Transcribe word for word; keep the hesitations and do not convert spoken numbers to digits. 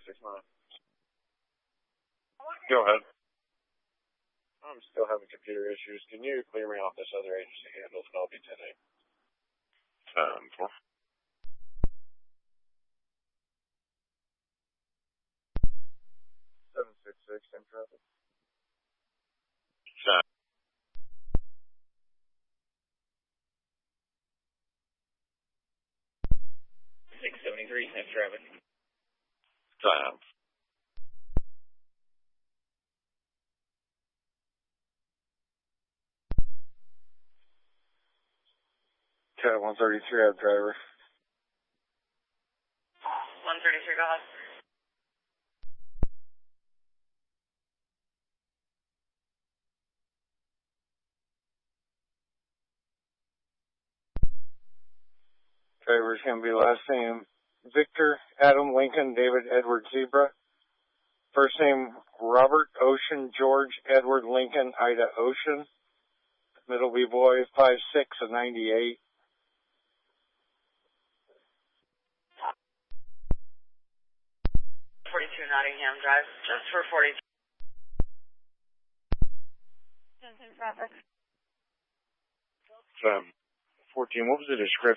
six nine. Go ahead. I'm still having computer issues. Can you clear me off this other agency handles and I'll be ten eight? Um, four. seven six six, same traffic. Seven. six seventy-three, same traffic. Seven. Cat one thirty-three, I have driver. one thirty-three, go ahead. Driver's going to be last name Victor Adam Lincoln David Edward Zebra. First name Robert Ocean George Edward Lincoln Ida Ocean. Middle B boy five six and ninety-eight. forty-two Nottingham Drive, just for forty-two. Same traffic. Um, fourteen, what was the description?